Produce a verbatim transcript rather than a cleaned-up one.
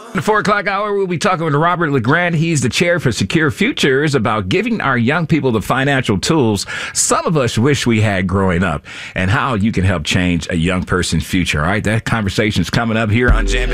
The four o'clock hour, we'll be talking with Robert LeGrand. He's the chair for Secure Futures about giving our young people the financial tools some of us wish we had growing up and how you can help change a young person's future. All right, that conversation's coming up here on Jam.